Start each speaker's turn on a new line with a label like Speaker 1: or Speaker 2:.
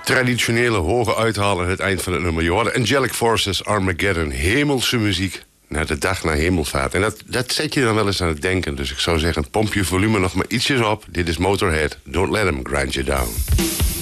Speaker 1: traditionele hoge uithaler het eind van het nummer. Je hoorde Angelic Forces, Armageddon, hemelse muziek. Naar de dag naar hemelvaart. En dat zet je dan wel eens aan het denken. Dus ik zou zeggen, pomp je volume nog maar ietsjes op. Dit is Motorhead. Don't let him grind you down.